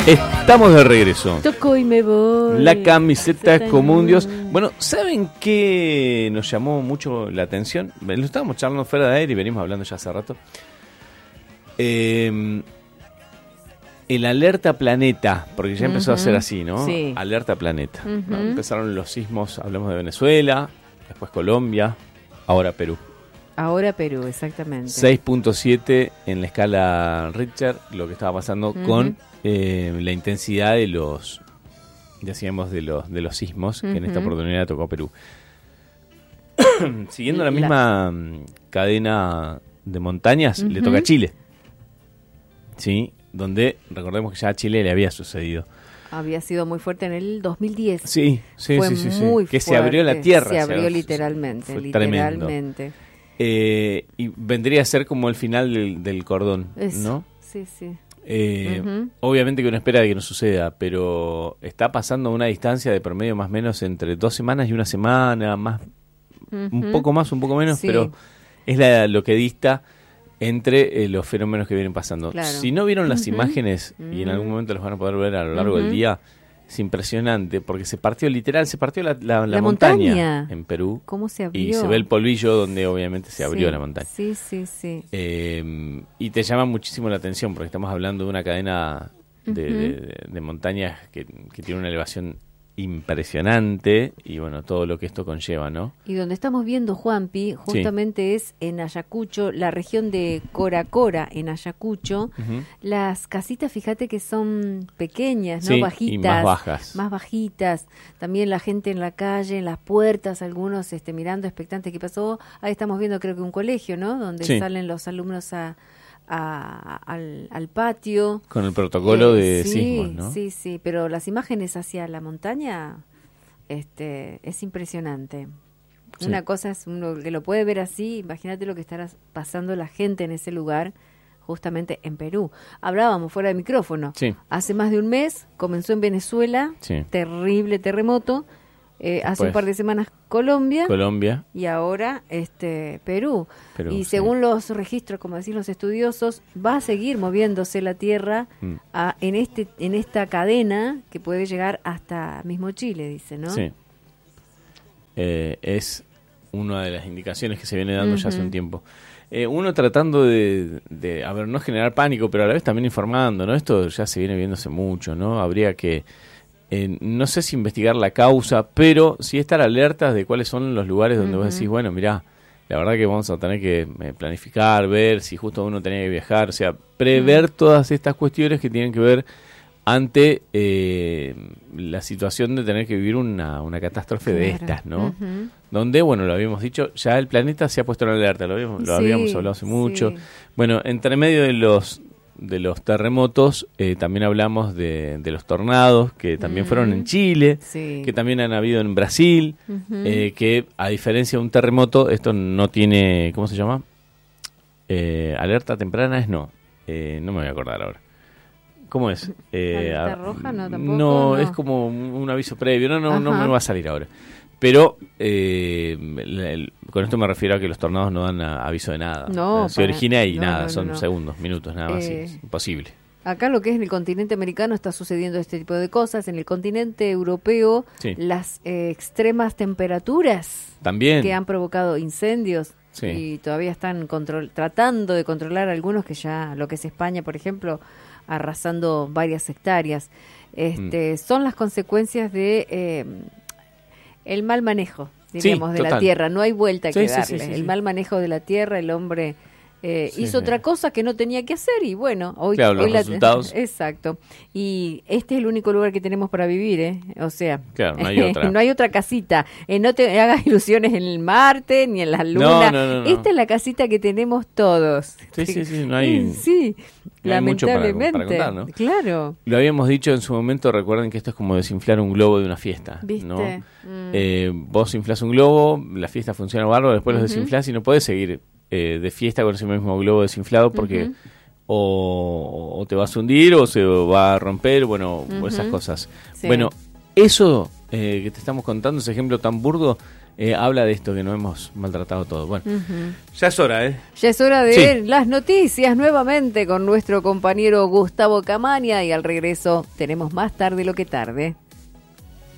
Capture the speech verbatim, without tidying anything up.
Estamos de regreso. Toco y me voy. La camiseta como un dios. Bueno, ¿saben qué nos llamó mucho la atención? Lo estábamos charlando fuera de aire y venimos hablando ya hace rato. Eh, el Alerta Planeta, porque ya empezó uh-huh. a ser así, ¿no? Sí. Alerta Planeta. Uh-huh. ¿no? Empezaron los sismos, hablamos de Venezuela, después Colombia, ahora Perú. Ahora Perú, exactamente. seis punto siete en la escala Richter, lo que estaba pasando uh-huh. con eh, la intensidad de los, decíamos, de los de los sismos, uh-huh. que en esta oportunidad tocó Perú. Siguiendo la misma la... cadena de montañas, uh-huh. le toca a Chile. ¿Sí? Donde, recordemos que ya a Chile le había sucedido. Había sido muy fuerte en el dos mil diez. Sí, sí, Fue sí, sí, sí. Muy que fuerte. se abrió la tierra. Se abrió se, literalmente, fue literalmente. Eh, y vendría a ser como el final del, del cordón, Eso. ¿no? Sí, sí. Eh, uh-huh. Obviamente que uno espera que no suceda, pero está pasando a una distancia de promedio más o menos entre dos semanas y una semana, más, uh-huh. un poco más, un poco menos, sí. pero es la, lo que dista entre eh, los fenómenos que vienen pasando. Claro. Si no vieron las uh-huh. imágenes, uh-huh. y en algún momento los van a poder ver a lo largo uh-huh. del día, es impresionante, porque se partió literal, se partió la, la, la, la montaña, montaña en Perú. ¿Cómo se abrió? Y se ve el polvillo donde obviamente se abrió sí, la montaña. Sí, sí, sí. Eh, y te llama muchísimo la atención, porque estamos hablando de una cadena de, uh-huh. de, de, de montañas que, que tiene una elevación impresionante, y bueno, todo lo que esto conlleva, ¿no? Y donde estamos viendo, Juanpi, justamente sí. es en Ayacucho, la región de Coracora, en Ayacucho. Uh-huh. Las casitas, fíjate que son pequeñas, ¿no? Sí, bajitas. Y más bajas. Más bajitas. También la gente en la calle, en las puertas, algunos este, mirando expectantes qué pasó. Ahí estamos viendo, creo que un colegio, ¿no? Donde sí. salen los alumnos a... A, al, al patio. Con el protocolo eh, de sí, sismos, ¿no? Sí, sí, pero las imágenes hacia la montaña este, es impresionante. Sí. Una cosa es uno que lo puede ver así, imagínate lo que estará pasando la gente en ese lugar, justamente en Perú. Hablábamos fuera de micrófono. Sí. Hace más de un mes comenzó en Venezuela, sí. terrible terremoto. Eh, hace un par de semanas Colombia, Colombia y ahora este Perú. Perú y sí. según los registros, como decís los estudiosos, va a seguir moviéndose la Tierra mm. a, en este en esta cadena que puede llegar hasta mismo Chile, dice, ¿no? Sí. Eh, es una de las indicaciones que se viene dando uh-huh. ya hace un tiempo. Eh, uno tratando de, de, a ver, no generar pánico, pero a la vez también informando, ¿no? Esto ya se viene viéndose mucho, ¿no? Habría que Eh, no sé si investigar la causa, pero sí estar alertas de cuáles son los lugares donde uh-huh. vos decís, bueno, mirá, la verdad que vamos a tener que eh, planificar, ver si justo uno tenía que viajar, o sea, prever uh-huh. todas estas cuestiones que tienen que ver ante eh, la situación de tener que vivir una, una catástrofe claro. de estas, ¿no? Uh-huh. Donde, bueno, lo habíamos dicho, ya el planeta se ha puesto en alerta, lo habíamos, lo sí, habíamos hablado hace mucho. Sí. Bueno, entre medio de los de los terremotos, eh, también hablamos de, de los tornados, que también mm. fueron en Chile, sí. que también han habido en Brasil, uh-huh. eh, que a diferencia de un terremoto, esto no tiene, ¿cómo se llama? Eh, alerta temprana es no, eh, no me voy a acordar ahora. ¿Cómo es? Eh, ¿Alerta roja? No, tampoco. No, no, es como un aviso previo, no, no, no me va a salir ahora. Pero eh, el, el, con esto me refiero a que los tornados no dan a, aviso de nada. No, se para, origina y no, nada, no, son no. segundos, minutos, nada más, eh, es imposible. Acá lo que es en el continente americano está sucediendo este tipo de cosas. En el continente europeo, sí. las eh, extremas temperaturas también que han provocado incendios sí. y todavía están control, tratando de controlar algunos, que ya lo que es España, por ejemplo, arrasando varias hectáreas. Este, mm. Son las consecuencias de eh, el mal manejo, diríamos, sí, de total. la tierra. No hay vuelta sí, que sí, darle. Sí, sí, el sí. mal manejo de la tierra, el hombre eh, sí, hizo sí. otra cosa que no tenía que hacer y bueno, hoy, claro, hoy los la resultados. Exacto. Y este es el único lugar que tenemos para vivir, ¿eh? O sea, claro, no hay otra. no hay otra casita. Eh, no te hagas ilusiones en el Marte ni en la Luna. No, no, no, no. Esta es la casita que tenemos todos. Sí, sí, sí, no hay. Sí. No hay mucho para, lamentablemente, para contar, ¿no? Claro. Lo habíamos dicho en su momento, recuerden que esto es como desinflar un globo de una fiesta, ¿viste? ¿no? Mm. Eh, vos inflás un globo, la fiesta funciona bárbaro, después uh-huh. los desinflás y no podés seguir eh, de fiesta con ese mismo globo desinflado porque uh-huh. o, o te vas a hundir o se va a romper, bueno, uh-huh. esas cosas. Sí. Bueno, eso eh, que te estamos contando, ese ejemplo tan burdo, eh, habla de esto, que no hemos maltratado todo. Bueno, Uh-huh. ya es hora, ¿eh? Ya es hora de Sí. ver las noticias nuevamente con nuestro compañero Gustavo Camaña y al regreso tenemos Más tarde lo que tarde.